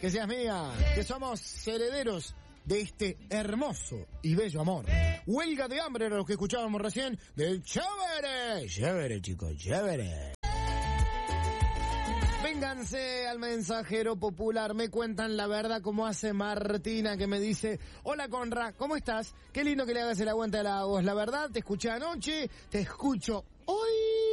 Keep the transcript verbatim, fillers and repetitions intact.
que seas mía, que somos herederos de este hermoso y bello amor. Huelga de hambre era lo que escuchábamos recién del chévere. Chévere, chicos, chévere. Vénganse al mensajero popular, me cuentan la verdad como hace Martina, que me dice: hola Conra, ¿cómo estás? Qué lindo que le hagas el aguante a la voz, la verdad, te escuché anoche, te escucho hoy